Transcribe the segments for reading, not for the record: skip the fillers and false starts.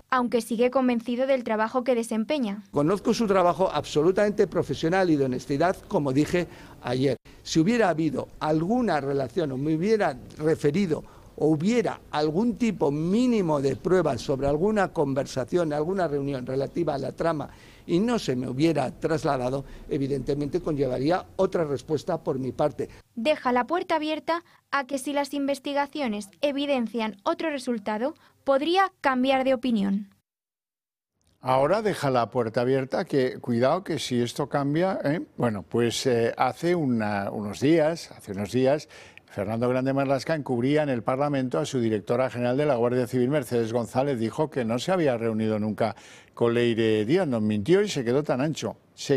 aunque sigue convencido del trabajo que desempeña. Conozco su trabajo absolutamente profesional y de honestidad, como dije ayer. Si hubiera habido alguna relación o me hubiera referido o hubiera algún tipo mínimo de pruebas sobre alguna conversación, alguna reunión relativa a la trama y no se me hubiera trasladado, evidentemente conllevaría otra respuesta por mi parte. Deja la puerta abierta a que si las investigaciones evidencian otro resultado, podría cambiar de opinión. Ahora deja la puerta abierta, que cuidado que si esto cambia, bueno, pues hace unos días, Fernando Grande Marlaska encubría en el Parlamento a su directora general de la Guardia Civil, Mercedes González. Dijo que no se había reunido nunca con Leire Díaz, nos mintió y se quedó tan ancho,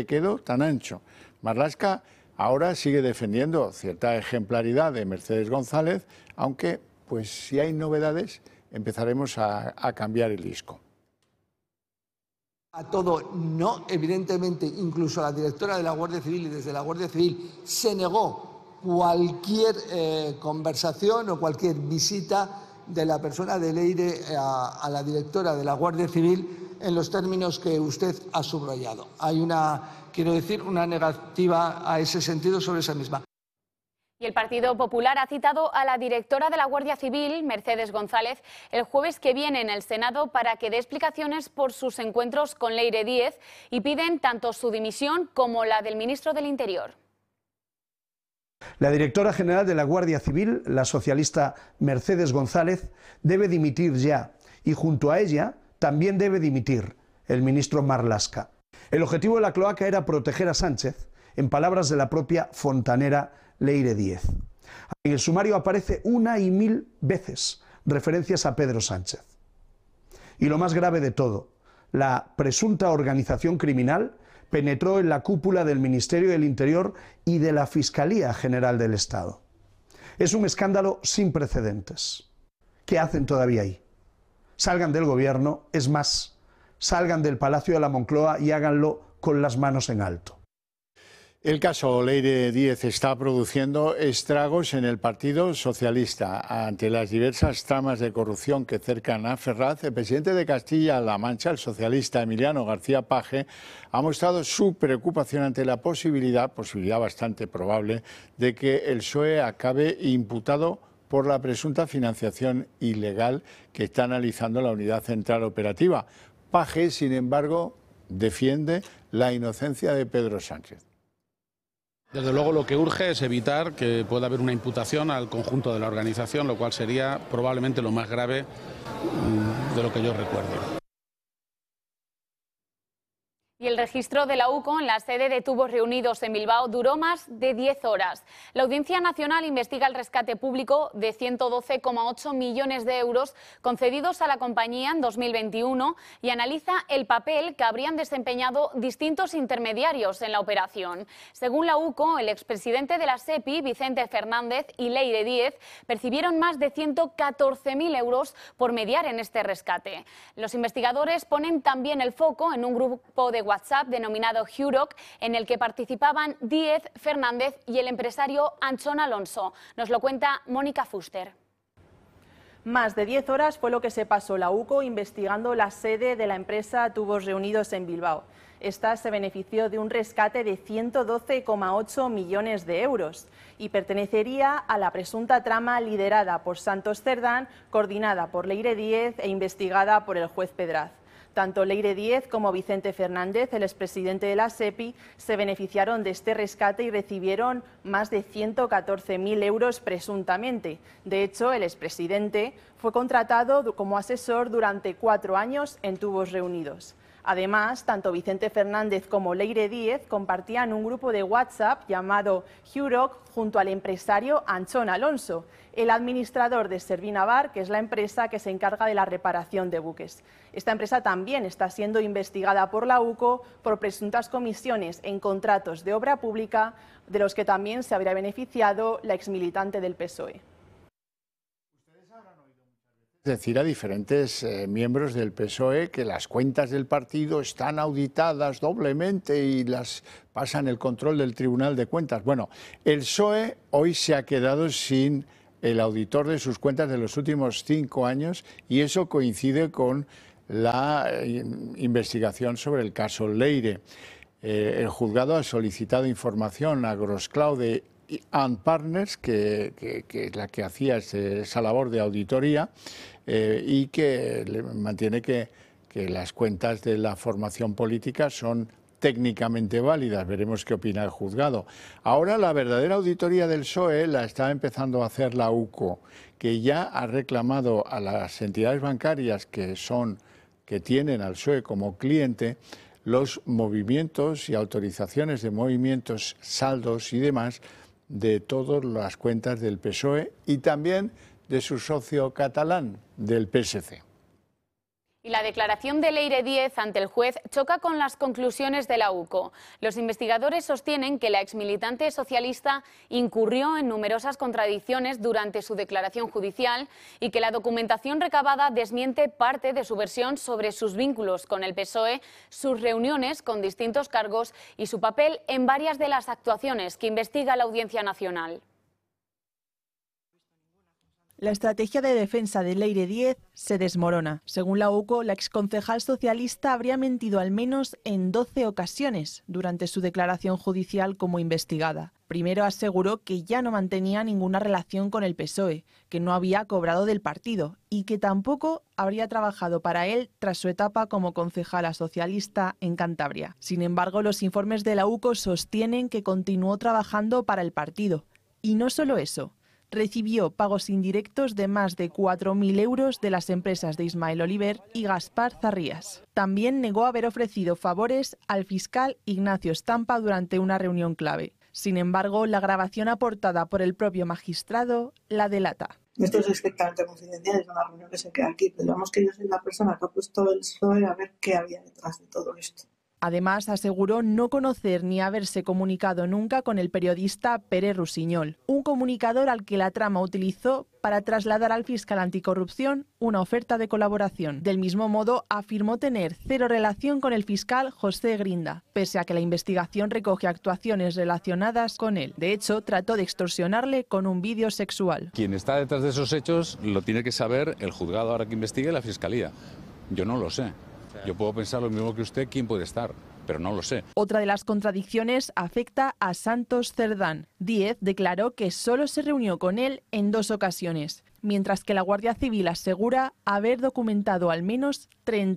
Marlaska ahora sigue defendiendo cierta ejemplaridad de Mercedes González, aunque pues si hay novedades empezaremos a cambiar el disco. A todo no, evidentemente, incluso la directora de la Guardia Civil y desde la Guardia Civil se negó cualquier conversación o cualquier visita de la persona de Leire a la directora de la Guardia Civil en los términos que usted ha subrayado. Hay una negativa a ese sentido sobre esa misma. Y el Partido Popular ha citado a la directora de la Guardia Civil, Mercedes González, el jueves que viene en el Senado para que dé explicaciones por sus encuentros con Leire Díez y piden tanto su dimisión como la del ministro del Interior. La directora general de la Guardia Civil, la socialista Mercedes González, debe dimitir ya y junto a ella también debe dimitir el ministro Marlaska. El objetivo de la cloaca era proteger a Sánchez, en palabras de la propia fontanera Leire Díez. En el sumario aparece una y mil veces referencias a Pedro Sánchez. Y lo más grave de todo, la presunta organización criminal penetró en la cúpula del Ministerio del Interior y de la Fiscalía General del Estado. Es un escándalo sin precedentes. ¿Qué hacen todavía ahí? Salgan del gobierno, es más, salgan del Palacio de la Moncloa y háganlo con las manos en alto. El caso Leire Díez está produciendo estragos en el Partido Socialista. Ante las diversas tramas de corrupción que cercan a Ferraz, el presidente de Castilla-La Mancha, el socialista Emiliano García Paje, ha mostrado su preocupación ante la posibilidad bastante probable, de que el PSOE acabe imputado por la presunta financiación ilegal que está analizando la Unidad Central Operativa. Paje, sin embargo, defiende la inocencia de Pedro Sánchez. Desde luego lo que urge es evitar que pueda haber una imputación al conjunto de la organización, lo cual sería probablemente lo más grave de lo que yo recuerdo. Y el registro de la UCO en la sede de Tubos Reunidos en Bilbao duró más de 10 horas. La Audiencia Nacional investiga el rescate público de 112,8 millones de euros concedidos a la compañía en 2021 y analiza el papel que habrían desempeñado distintos intermediarios en la operación. Según la UCO, el expresidente de la SEPI, Vicente Fernández, y Leire Díez percibieron más de 114.000 euros por mediar en este rescate. Los investigadores ponen también el foco en un grupo de WhatsApp denominado Huroc, en el que participaban Díez, Fernández y el empresario Anchón Alonso. Nos lo cuenta Mónica Fuster. Más de 10 horas fue lo que se pasó la UCO investigando la sede de la empresa Tubos Reunidos en Bilbao. Esta se benefició de un rescate de 112,8 millones de euros y pertenecería a la presunta trama liderada por Santos Cerdán, coordinada por Leire Díez e investigada por el juez Pedraz. Tanto Leire Díez como Vicente Fernández, el expresidente de la SEPI, se beneficiaron de este rescate y recibieron más de 114.000 euros presuntamente. De hecho, el expresidente fue contratado como asesor durante 4 años en Tubos Reunidos. Además, tanto Vicente Fernández como Leire Díez compartían un grupo de WhatsApp llamado Huroc junto al empresario Anchón Alonso, el administrador de Servinavar, que es la empresa que se encarga de la reparación de buques. Esta empresa también está siendo investigada por la UCO por presuntas comisiones en contratos de obra pública, de los que también se habría beneficiado la exmilitante del PSOE. Decir a diferentes miembros del PSOE que las cuentas del partido están auditadas doblemente y las pasan el control del Tribunal de Cuentas. Bueno, el PSOE hoy se ha quedado sin el auditor de sus cuentas de los últimos 5 años y eso coincide con la investigación sobre el caso Leire. El juzgado ha solicitado información a Grosclaude and Partners, que es la que hacía esa labor de auditoría, y que mantiene que las cuentas de la formación política son técnicamente válidas. Veremos qué opina el juzgado. Ahora la verdadera auditoría del PSOE la está empezando a hacer la UCO, que ya ha reclamado a las entidades bancarias que tienen al PSOE como cliente los movimientos y autorizaciones de movimientos, saldos y demás de todas las cuentas del PSOE y también de su socio catalán, del PSC. Y la declaración de Leire Díez ante el juez choca con las conclusiones de la UCO. Los investigadores sostienen que la exmilitante socialista incurrió en numerosas contradicciones durante su declaración judicial y que la documentación recabada desmiente parte de su versión sobre sus vínculos con el PSOE, sus reuniones con distintos cargos y su papel en varias de las actuaciones que investiga la Audiencia Nacional. La estrategia de defensa de Leire Díez se desmorona. Según la UCO, la exconcejal socialista habría mentido al menos en 12 ocasiones durante su declaración judicial como investigada. Primero aseguró que ya no mantenía ninguna relación con el PSOE, que no había cobrado del partido y que tampoco habría trabajado para él tras su etapa como concejala socialista en Cantabria. Sin embargo, los informes de la UCO sostienen que continuó trabajando para el partido. Y no solo eso. Recibió pagos indirectos de más de 4.000 euros de las empresas de Ismael Oliver y Gaspar Zarrías. También negó haber ofrecido favores al fiscal Ignacio Estampa durante una reunión clave. Sin embargo, la grabación aportada por el propio magistrado la delata. Esto es estrictamente confidencial, es una reunión que se queda aquí, pero digamos que yo soy la persona que ha puesto el PSOE a ver qué había detrás de todo esto. Además, aseguró no conocer ni haberse comunicado nunca con el periodista Pere Rusiñol, un comunicador al que la trama utilizó para trasladar al fiscal anticorrupción una oferta de colaboración. Del mismo modo, afirmó tener cero relación con el fiscal José Grinda, pese a que la investigación recoge actuaciones relacionadas con él. De hecho, trató de extorsionarle con un vídeo sexual. Quien está detrás de esos hechos lo tiene que saber el juzgado ahora que investigue la fiscalía. Yo no lo sé. Yo puedo pensar lo mismo que usted, quién puede estar, pero no lo sé. Otra de las contradicciones afecta a Santos Cerdán. Díez declaró que solo se reunió con él en 2 ocasiones, mientras que la Guardia Civil asegura haber documentado al menos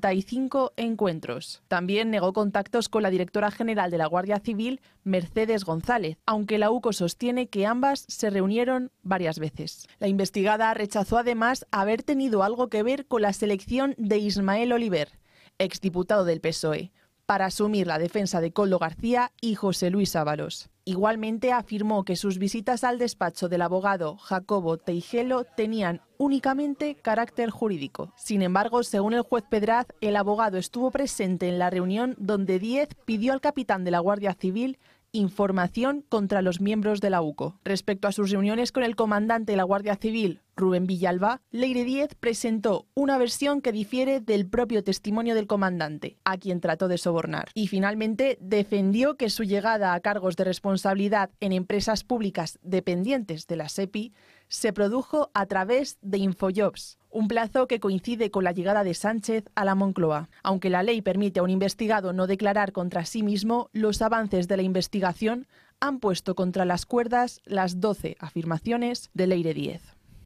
35 encuentros. También negó contactos con la directora general de la Guardia Civil, Mercedes González, aunque la UCO sostiene que ambas se reunieron varias veces. La investigada rechazó además haber tenido algo que ver con la selección de Ismael Oliver, exdiputado del PSOE, para asumir la defensa de Koldo García y José Luis Ábalos. Igualmente afirmó que sus visitas al despacho del abogado Jacobo Teijelo tenían únicamente carácter jurídico. Sin embargo, según el juez Pedraz, el abogado estuvo presente en la reunión donde Díez pidió al capitán de la Guardia Civil información contra los miembros de la UCO. Respecto a sus reuniones con el comandante de la Guardia Civil, Rubén Villalba, Leire Díez presentó una versión que difiere del propio testimonio del comandante, a quien trató de sobornar. Y finalmente defendió que su llegada a cargos de responsabilidad en empresas públicas dependientes de la SEPI se produjo a través de Infojobs, un plazo que coincide con la llegada de Sánchez a la Moncloa. Aunque la ley permite a un investigado no declarar contra sí mismo, los avances de la investigación han puesto contra las cuerdas las 12 afirmaciones de Leire Díez.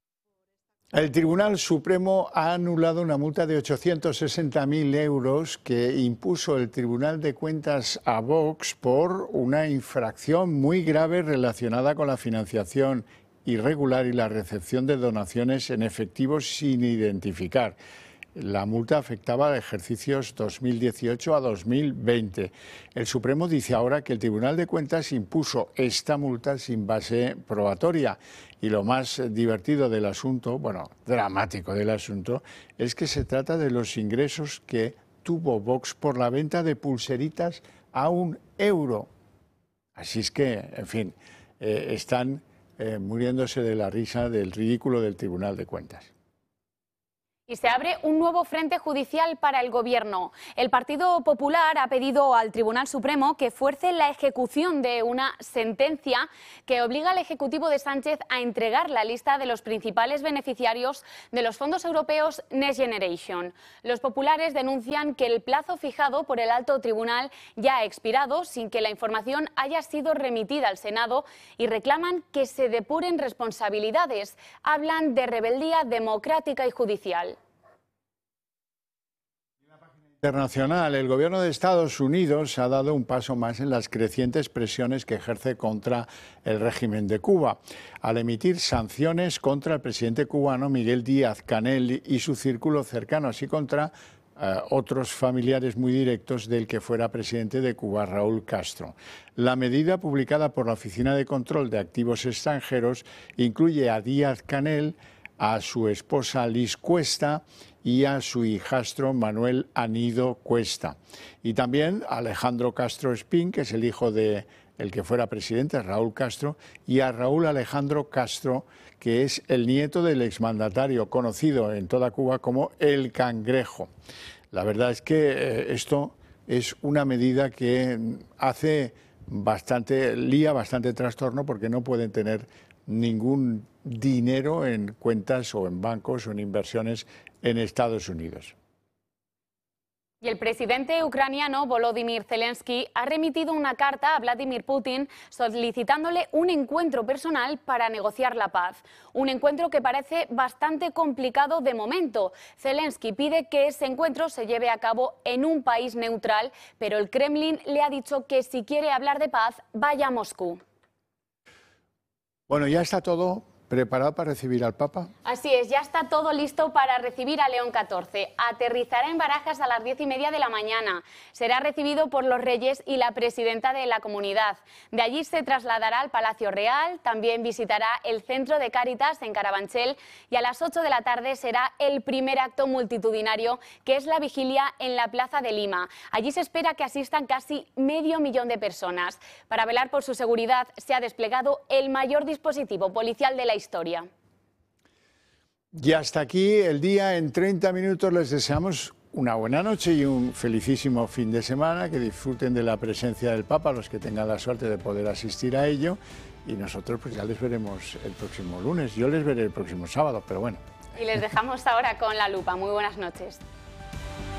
El Tribunal Supremo ha anulado una multa de 860.000 euros que impuso el Tribunal de Cuentas a Vox por una infracción muy grave relacionada con la financiación irregular y la recepción de donaciones en efectivo sin identificar. La multa afectaba a ejercicios 2018 a 2020. El Supremo dice ahora que el Tribunal de Cuentas impuso esta multa sin base probatoria. Y lo más divertido del asunto, bueno, dramático del asunto, es que se trata de los ingresos que tuvo Vox por la venta de pulseritas a €1. Así es que, en fin, están muriéndose de la risa del ridículo del Tribunal de Cuentas. Y se abre un nuevo frente judicial para el Gobierno. El Partido Popular ha pedido al Tribunal Supremo que fuerce la ejecución de una sentencia que obliga al Ejecutivo de Sánchez a entregar la lista de los principales beneficiarios de los fondos europeos Next Generation. Los populares denuncian que el plazo fijado por el Alto Tribunal ya ha expirado sin que la información haya sido remitida al Senado y reclaman que se depuren responsabilidades. Hablan de rebeldía democrática y judicial. Internacional, el gobierno de Estados Unidos ha dado un paso más en las crecientes presiones que ejerce contra el régimen de Cuba, al emitir sanciones contra el presidente cubano Miguel Díaz-Canel y su círculo cercano, así contra otros familiares muy directos del que fuera presidente de Cuba, Raúl Castro. La medida, publicada por la Oficina de Control de Activos Extranjeros, incluye a Díaz-Canel, a su esposa Liz Cuesta y a su hijastro Manuel Anido Cuesta. Y también a Alejandro Castro Espín, que es el hijo de el que fuera presidente, Raúl Castro, y a Raúl Alejandro Castro, que es el nieto del exmandatario, conocido en toda Cuba como El Cangrejo. La verdad es que esto es una medida que lía bastante trastorno, porque no pueden tener ningún dinero en cuentas o en bancos o en inversiones en Estados Unidos. Y el presidente ucraniano Volodymyr Zelensky ha remitido una carta a Vladimir Putin solicitándole un encuentro personal para negociar la paz. Un encuentro que parece bastante complicado de momento. Zelensky pide que ese encuentro se lleve a cabo en un país neutral, pero el Kremlin le ha dicho que si quiere hablar de paz, vaya a Moscú. Bueno, ya está todo preparado para recibir al Papa. Así es, ya está todo listo para recibir a León XIV. Aterrizará en Barajas a las 10:30 de la mañana. Será recibido por los reyes y la presidenta de la comunidad. De allí se trasladará al Palacio Real, también visitará el Centro de Cáritas en Carabanchel y a las 8 de la tarde será el primer acto multitudinario, que es la vigilia en la Plaza de Lima. Allí se espera que asistan casi 500.000 de personas. Para velar por su seguridad se ha desplegado el mayor dispositivo policial de la historia. Y hasta aquí el día en 30 minutos. Les deseamos una buena noche y un felicísimo fin de semana, que disfruten de la presencia del Papa, los que tengan la suerte de poder asistir a ello, y nosotros pues ya les veremos el próximo lunes. Yo les veré el próximo sábado, pero bueno. Y les dejamos ahora con la lupa. Muy buenas noches.